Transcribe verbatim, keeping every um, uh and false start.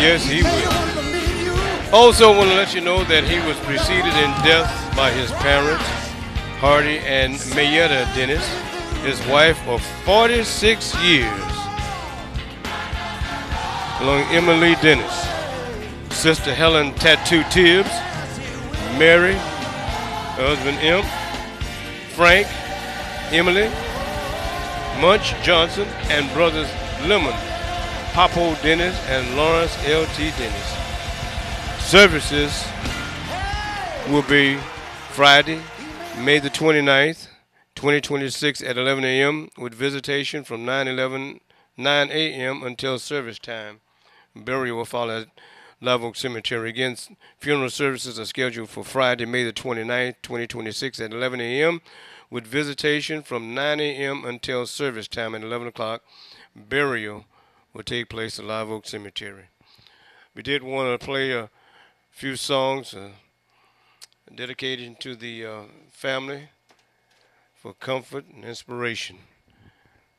Yes, he will. Also, want to let you know that he was preceded in death by his parents, Hardy and Mayetta Dennis, his wife of forty-six years, along Emily Dennis, Sister Helen Tattoo Tibbs, Mary, her husband M, Frank, Emily, Munch Johnson, and brothers Lemon, Popo Dennis, and Lawrence L T Dennis. Services will be Friday, May the twenty-ninth, twenty twenty-six at eleven a m with visitation from nine a m until service time. Burial will follow at Live Oak Cemetery. Again, funeral services are scheduled for Friday, May the twenty-ninth, twenty twenty-six at eleven a m with visitation from nine a m until service time at eleven o'clock. Burial will take place at Live Oak Cemetery. We did want to play a few songs uh, dedicated to the uh, family for comfort and inspiration.